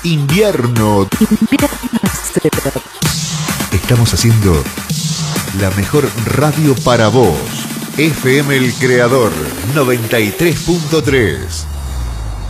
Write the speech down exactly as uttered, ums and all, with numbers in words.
Invierno. Estamos haciendo la mejor radio para vos. F M El Creador noventa y tres punto tres.